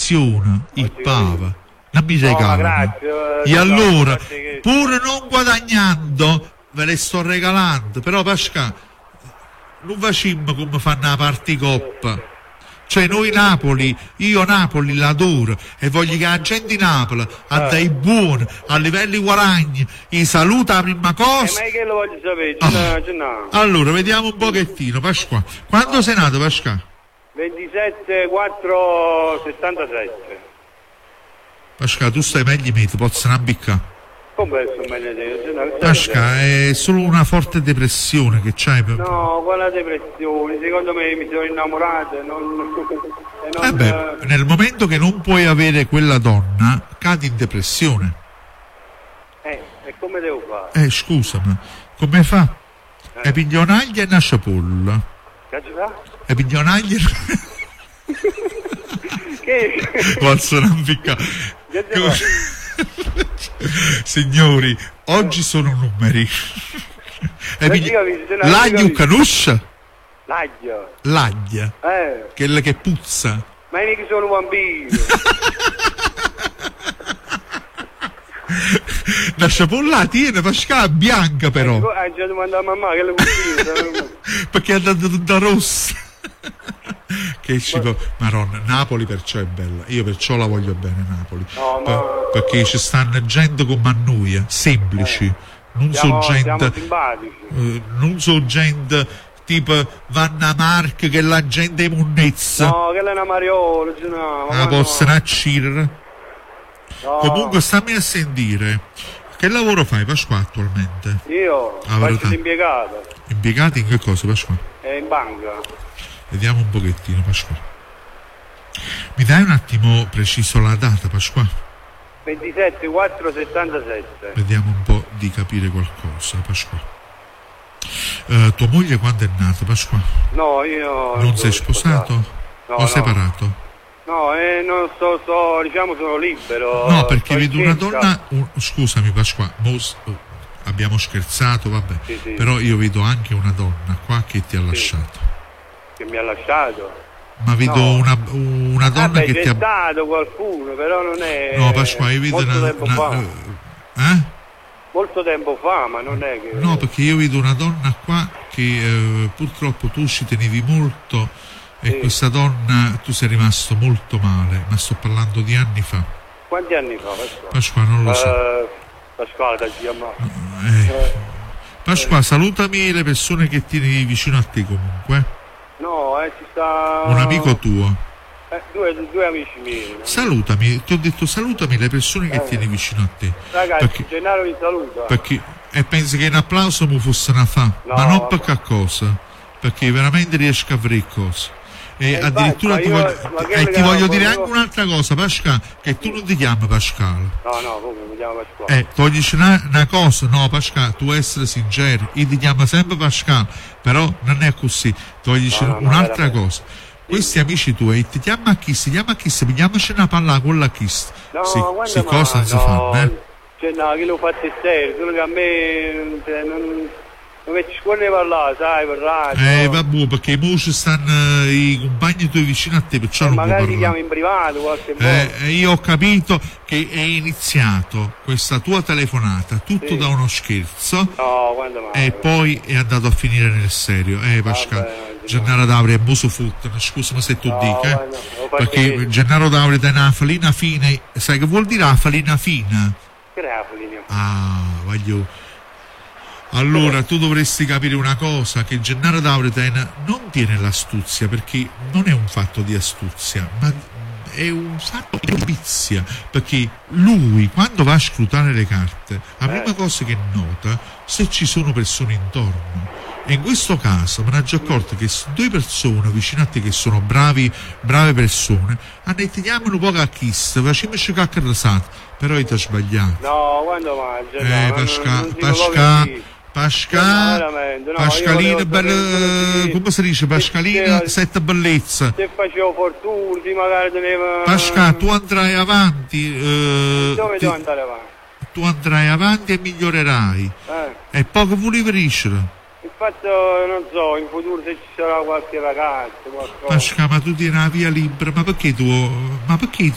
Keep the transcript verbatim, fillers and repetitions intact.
depressione, il pava, non mi regalano. E allora, pure non guadagnando, ve le sto regalando, però Pasqua, non facciamo come fanno la particoppa. Cioè noi Napoli, io Napoli l'adoro e voglio che la gente di Napoli a dei buoni, a livelli guadagni, i saluta la prima cosa. Eh, ma che lo voglio sapere? Ce n'ha. Allora, vediamo un pochettino, Pasqua. Quando sei nato, Pasqua? ventisette quattro settantasette. Pasqua, tu stai meglio di me, ti posso abbiccare. Come sto meglio di te? Pasqua, è solo una forte depressione che c'hai. Per... No, quella depressione, secondo me mi sono innamorato e non... E non eh beh, nel momento che non puoi avere quella donna, cadi in depressione. Eh, e come devo fare? Eh, scusami, come fa? Eh. E piglionaglia e una ciapolla. Che ci fa? E piglionaglia... Che? Posso non piccare. Signori, oggi sono numeri. Pigli... L'aglio canuscia? L'aglio. L'aglia. Eh. Quella che puzza. Ma io che sono un bambino. La ciapolla tiene, Pasqua, bianca però. Hai già domandato a mamma che le cucina. Perché è andata tutta rossa. Che ci può... Maronna, Napoli perciò è bella, io perciò la voglio bene Napoli. No, ma... per, perché ci stanno gente come a noi, semplici, eh. non siamo, so gente eh, non so gente tipo Vanna Mark che la gente è munnezza. No, che è una Mariolo, no, la possono accirere. No. Comunque stammi a sentire. Che lavoro fai, Pasqua, attualmente? Io faccio l'impiegato. Impiegato in che cosa, Pasqua? È in banca. Vediamo un pochettino, Pasqua. Mi dai un attimo preciso la data, Pasqua? ventisette quattro settantasette. Vediamo un po' di capire qualcosa, Pasqua. Uh, tua moglie quando è nata, Pasqua? No, io... Non sei sposato? No, o no. separato? No, eh, non sto, sto, diciamo, sono libero. No, perché vedo una cerca. donna... Uh, scusami, Pasqua, mos, uh, abbiamo scherzato, vabbè. Sì, sì. Però io vedo anche una donna qua che ti ha sì. lasciato. Che mi ha lasciato? Ma vedo no. una, una donna Vabbè, che c'è ti ha... stato qualcuno, però non è... No, Pasqua, io vedo molto una... tempo una fa. uh, eh? Molto tempo fa, ma non è che... No, perché io vedo una donna qua che eh, purtroppo tu ci tenevi molto e sì. questa donna tu sei rimasto molto male, ma sto parlando di anni fa. Quanti anni fa, Pasqua? Pasqua, non lo so. Uh, Pasquale, da chiamare. Eh. Eh. Pasqua, salutami le persone che tieni vicino a te comunque. No, eh, ci sta... Un amico tuo. Eh, due, due amici miei. No? Salutami, ti ho detto salutami le persone che eh. tieni vicino a te. Ragazzi, perché, Gennaro vi saluta. Perché, e pensi che un applauso mi fosse una fa, no, ma non per che cosa, perché veramente riesco a fare cose. E eh, addirittura ti voglio, e ti voglio dire anche un'altra cosa, Pasqua, che tu non ti chiami Pasquale. No, no, come mi chiamo Pasquale. Eh, toglici una, una cosa, no Pasquale, tu essere sincero, io ti chiamo sempre Pasquale, però non è così, toglici no, no, un'altra cosa. Questi amici tuoi ti chiamano a chi? Si chiama a chi? Si pigliamoci una palla con la chi? No, si, si ma, cosa non no, si fanno, eh? Cioè, no, che lo fate serio, solo che a me cioè, non, non mi ci puoi parlare, sai, per radio. Eh, vabbè, perché i moci stanno i compagni tuoi vicino a te, perciò eh, non puoi magari parlare. ti chiamo in privato qualche volta. Eh, io ho capito che è iniziato questa tua telefonata tutto sì. da uno scherzo no, quando mai, e poi è andato a finire nel serio. Eh, Pasqua. Gennaro Davide è muso fottano, scusami se tu no, dica, eh? no, perché vedere. Gennaro Davide è una falina fine, sai che vuol dire la falina fina? Che è la falina? Ah, voglio. Allora tu dovresti capire una cosa, che Gennaro Davide non tiene l'astuzia, perché non è un fatto di astuzia, ma è un fatto di vizia, perché lui quando va a scrutare le carte, la prima eh. cosa che nota se ci sono persone intorno. E in questo caso mi hanno già accorto che due persone vicino a te che sono bravi, brave persone, hanno detto chiamano un po' a chist, facciamoci caccarrasato, però hai sbagliato. No, quando mangia? Eh, no, Pasca, Pasca, Pasca, no, Pascalina, bella, come si dice, Pascalina, se, sette bellezza. Se facevo fortuna, magari teneva... Pasca, tu andrai avanti. Eh, Dove ti, devo andare avanti? Tu andrai avanti e migliorerai. Eh. E poco volevi crescere. Infatti non so, in futuro se ci sarà qualche ragazzo, qualcosa. Pasca, ma tu tieni la via libera, ma perché tu, ma perché